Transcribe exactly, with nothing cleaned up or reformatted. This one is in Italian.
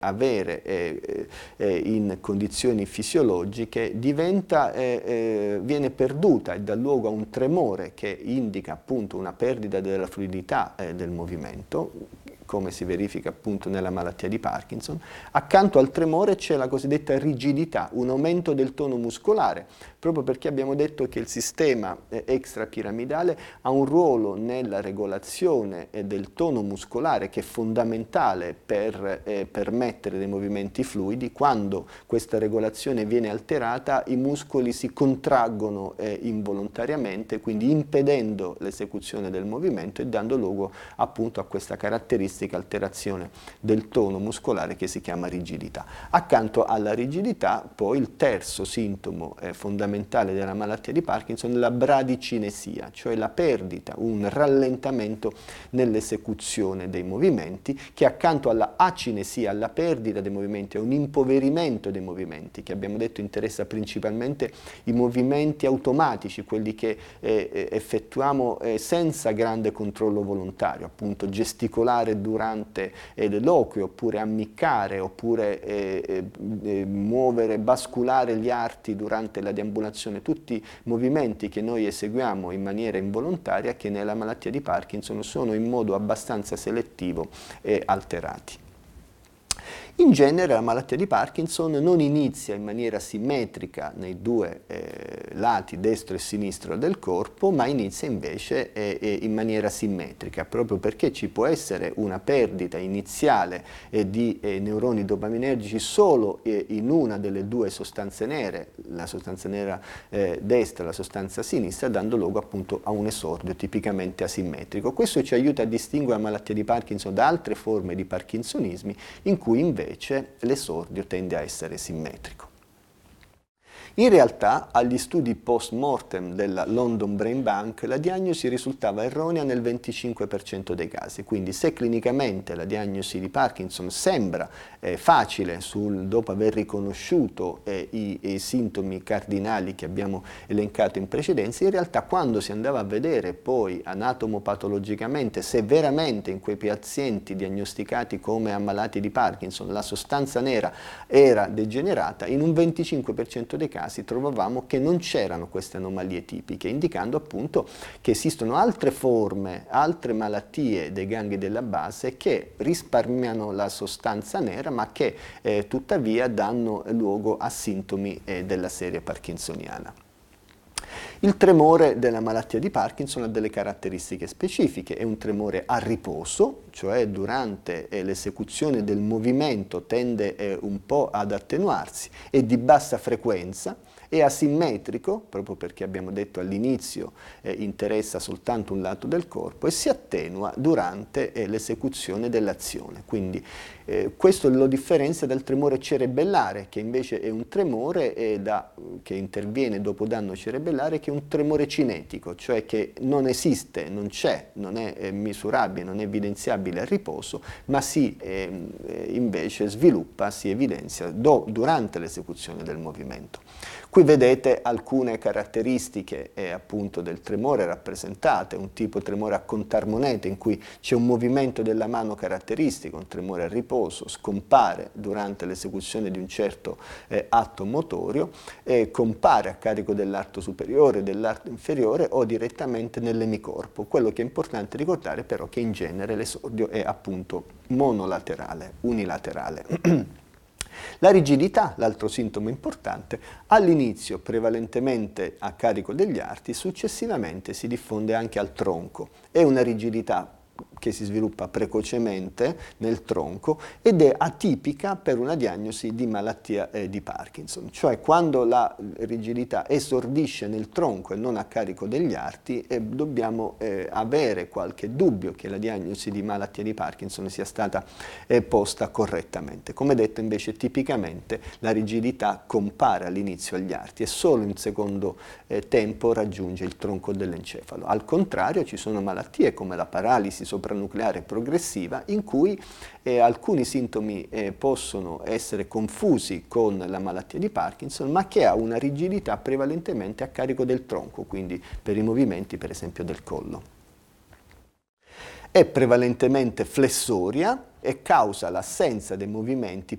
avere eh, eh, in condizioni fisiologiche diventa, eh, eh, viene perduta e dà luogo a un tremore che indica appunto una perdita della fluidità eh, del movimento, come si verifica appunto nella malattia di Parkinson. Accanto al tremore c'è la cosiddetta rigidità, un aumento del tono muscolare, proprio perché abbiamo detto che il sistema eh, extrapiramidale ha un ruolo nella regolazione eh, del tono muscolare che è fondamentale per eh, permettere dei movimenti fluidi. Quando questa regolazione viene alterata, i muscoli si contraggono eh, involontariamente, quindi impedendo l'esecuzione del movimento e dando luogo appunto a questa caratteristica alterazione del tono muscolare che si chiama rigidità. Accanto alla rigidità, poi il terzo sintomo eh, fondamentale della malattia di Parkinson è la bradicinesia, cioè la perdita, un rallentamento nell'esecuzione dei movimenti, che accanto alla acinesia, alla perdita dei movimenti, a un impoverimento dei movimenti, che abbiamo detto interessa principalmente i movimenti automatici, quelli che eh, effettuiamo eh, senza grande controllo volontario, appunto gesticolare durante eh, l'eloquio, oppure ammiccare, oppure eh, eh, muovere, basculare gli arti durante la deambulazione, tutti movimenti che noi eseguiamo in maniera involontaria che nella malattia di Parkinson sono in modo abbastanza selettivo eh, alterati. In genere la malattia di Parkinson non inizia in maniera simmetrica nei due eh, lati destro e sinistro del corpo, ma inizia invece eh, eh, in maniera simmetrica, proprio perché ci può essere una perdita iniziale eh, di eh, neuroni dopaminergici solo eh, in una delle due sostanze nere, la sostanza nera eh, destra e la sostanza sinistra, dando luogo appunto a un esordio tipicamente asimmetrico. Questo ci aiuta a distinguere la malattia di Parkinson da altre forme di parkinsonismi in cui invece l'esordio tende a essere simmetrico. In realtà, agli studi post-mortem della London Brain Bank, la diagnosi risultava erronea nel venticinque per cento dei casi, quindi se clinicamente la diagnosi di Parkinson sembra eh, facile sul, dopo aver riconosciuto eh, i, i sintomi cardinali che abbiamo elencato in precedenza, in realtà quando si andava a vedere poi anatomopatologicamente se veramente in quei pazienti diagnosticati come ammalati di Parkinson la sostanza nera era degenerata, in un venticinque per cento dei casi trovavamo che non c'erano queste anomalie tipiche, indicando appunto che esistono altre forme, altre malattie dei gangli della base che risparmiano la sostanza nera ma che eh, tuttavia danno luogo a sintomi eh, della serie parkinsoniana. Il tremore della malattia di Parkinson ha delle caratteristiche specifiche, è un tremore a riposo, cioè durante eh, l'esecuzione del movimento tende eh, un po' ad attenuarsi, è di bassa frequenza, è asimmetrico, proprio perché abbiamo detto all'inizio eh, interessa soltanto un lato del corpo, e si attenua durante eh, l'esecuzione dell'azione. Quindi eh, questo lo differenzia dal tremore cerebellare, che invece è un tremore eh, da, che interviene dopo danno cerebellare, che è un tremore cinetico, cioè che non esiste, non c'è, non è eh, misurabile, non è evidenziabile a riposo, ma si eh, invece sviluppa, si evidenzia do, durante l'esecuzione del movimento. Qui vedete alcune caratteristiche eh, appunto del tremore rappresentate, un tipo tremore a contarmonete in cui c'è un movimento della mano caratteristico, un tremore a riposo, scompare durante l'esecuzione di un certo eh, atto motorio, eh, compare a carico dell'arto superiore e dell'arto inferiore o direttamente nell'emicorpo. Quello che è importante ricordare però è che in genere l'esordio è appunto monolaterale, unilaterale. La rigidità, l'altro sintomo importante, all'inizio prevalentemente a carico degli arti, successivamente si diffonde anche al tronco. È una rigidità che si sviluppa precocemente nel tronco ed è atipica per una diagnosi di malattia eh, di Parkinson, cioè quando la rigidità esordisce nel tronco e non a carico degli arti eh, dobbiamo eh, avere qualche dubbio che la diagnosi di malattia di Parkinson sia stata eh, posta correttamente. Come detto invece tipicamente la rigidità compare all'inizio agli arti e solo in secondo eh, tempo raggiunge il tronco dell'encefalo. Al contrario ci sono malattie come la paralisi sopranucleare progressiva in cui eh, alcuni sintomi eh, possono essere confusi con la malattia di Parkinson, ma che ha una rigidità prevalentemente a carico del tronco, quindi per i movimenti per esempio del collo. è prevalentemente flessoria e causa l'assenza dei movimenti